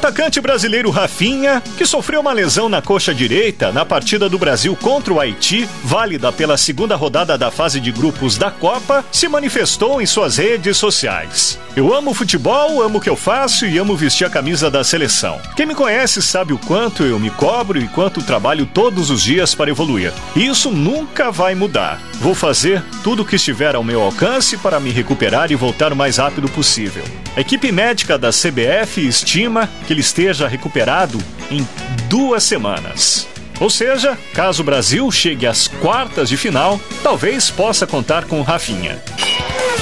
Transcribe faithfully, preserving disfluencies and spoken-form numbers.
atacante brasileiro Rafinha, que sofreu uma lesão na coxa direita na partida do Brasil contra o Haiti, válida pela segunda rodada da fase de grupos da Copa, se manifestou em suas redes sociais. Eu amo futebol, amo o que eu faço e amo vestir a camisa da seleção. Quem me conhece sabe o quanto eu me cobro e quanto trabalho todos os dias para evoluir. E isso nunca vai mudar. Vou fazer tudo o que estiver ao meu alcance para me recuperar e voltar o mais rápido possível. A equipe médica da C B F estima que ele esteja recuperado em duas semanas. Ou seja, caso o Brasil chegue às quartas de final, talvez possa contar com Rafinha.